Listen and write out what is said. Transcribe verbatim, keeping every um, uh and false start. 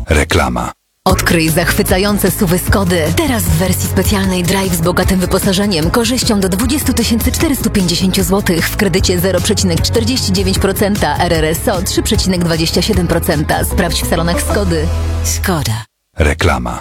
Reklama. Odkryj zachwycające suwy Skody. Teraz w wersji specjalnej Drive z bogatym wyposażeniem, korzyścią do dwadzieścia tysięcy czterysta pięćdziesiąt złotych w kredycie zero przecinek czterdzieści dziewięć procent, R R S O trzy przecinek dwadzieścia siedem procent. Sprawdź w salonach Skody. Skoda. Reklama.